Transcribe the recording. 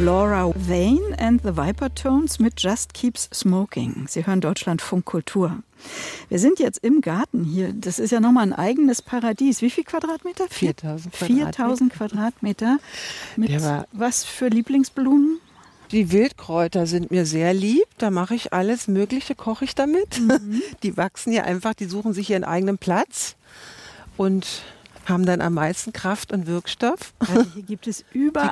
Laura Vane and the Vipertones mit Just Keeps Smoking. Sie hören Deutschlandfunk Kultur. Wir sind jetzt im Garten hier. Das ist ja nochmal ein eigenes Paradies. Wie viel Quadratmeter? 4000 Quadratmeter. 4000 Quadratmeter. Mit was für Lieblingsblumen? Die Wildkräuter sind mir sehr lieb. Da mache ich alles Mögliche, koche ich damit. Die wachsen hier einfach, die suchen sich ihren eigenen Platz und haben dann am meisten Kraft und Wirkstoff. Also hier gibt es überall